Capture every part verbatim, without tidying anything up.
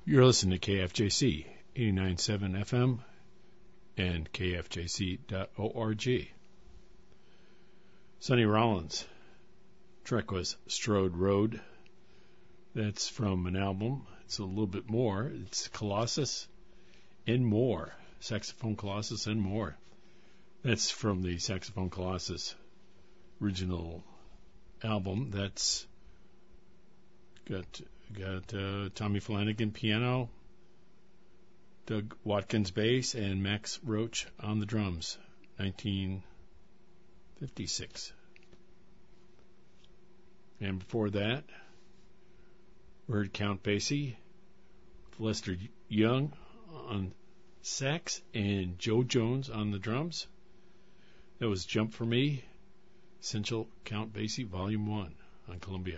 You're listening to K F J C eighty-nine point seven F M and K F J C dot org. Sonny Rollins. Track was Strode Road. That's from an album. It's a little bit more. It's Colossus and More. Saxophone Colossus and More. That's from the Saxophone Colossus original album. That's got got uh, Tommy Flanagan piano, Doug Watkins bass, and Max Roach on the drums. nineteen fifty-six. And before that, we heard Count Basie, Lester Young on sax, and Joe Jones on the drums. That was Jump For Me, Essential Count Basie, Volume one on Columbia.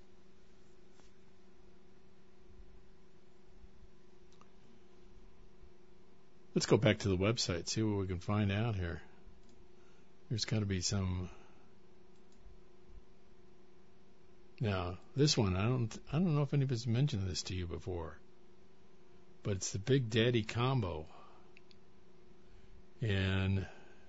Let's go back to the website, see what we can find out here. There's got to be some... Now, this one, I don't I don't know if anybody's mentioned this to you before, but it's the Big Daddy Combo. And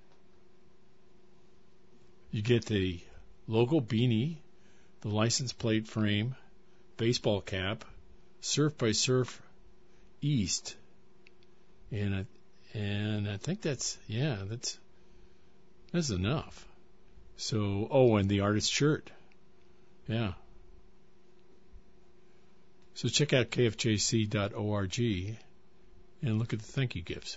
you get the logo beanie, the license plate frame, baseball cap, Surf by Surf East, and I, and I think that's, yeah, that's that's enough. So, oh, and the artist shirt. Yeah. So check out K F J C dot org and look at the thank you gifts.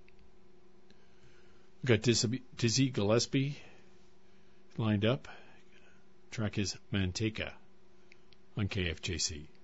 We've got Dizzy, Dizzy Gillespie lined up. Track is Manteca on K F J C.